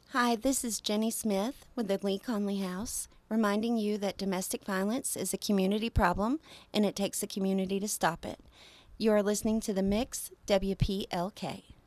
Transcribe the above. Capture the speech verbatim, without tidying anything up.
Hi, this is Jenny Smith with the Lee Conley House, reminding you that domestic violence is a community problem and it takes a community to stop it. You are listening to The Mix, W P L K.